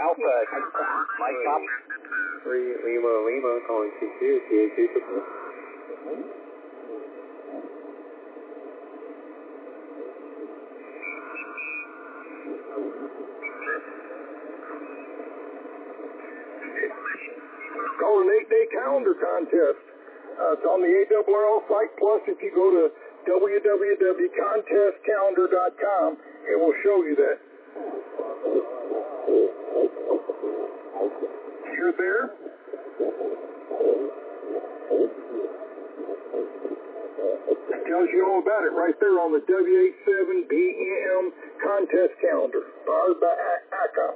Alpha, Mike Pop. 3 Lima, calling CQ, CAQ support. It's called an 8-day calendar contest. It's on the ARRL site, plus if you go to www.contestcalendar.com, it will show you that. You're there? It tells you all about it right there on the W87BEM contest calendar, powered by ICOM.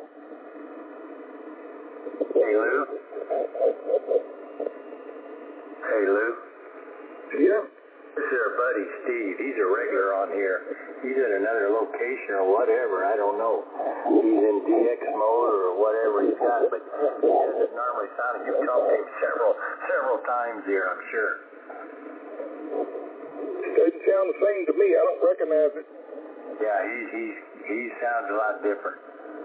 Hey, Lou. Hey, Lou. Yeah? This is our buddy Steve. He's a regular on here. He's at another location or whatever. I don't know. He's in DX mode or whatever he's got, but he doesn't normally sound. You've talked to him several times here, I'm sure. It doesn't sound the same to me. I don't recognize it. Yeah, he sounds a lot different.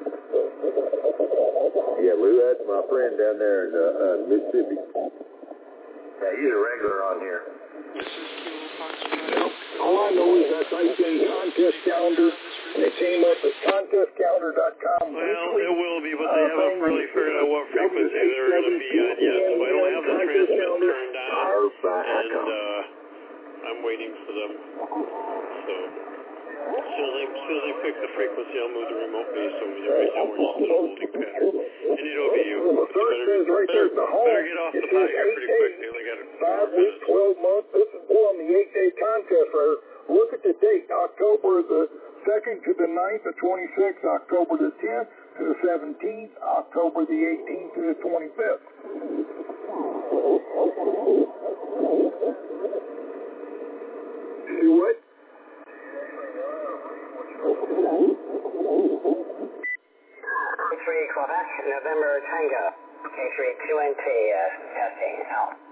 Yeah, Lou, that's my friend down there in Mississippi. Yeah, he's a regular on here. All I know is I typed in contest calendar, and it came up at contestcalendar.com. Well, it will be, but they haven't really figured out what frequency they're going to be on yet, so I don't have the transmit turned on, and I'm waiting for them. So as soon as they pick the frequency, I'll move the remote base over there. Right now we're just in a holding pattern, and it'll be you. Well, the search says right there at the home, Better get off the pot here pretty quick. They only got 5 weeks, 12 months. This is on the 8-day contest right. Look at the date, October the 2nd to the 9th, the 26th, October the 10th to the 17th, October the 18th to the 25th. See what? K3 Quebec, November Tango. K3 2NT, testing out.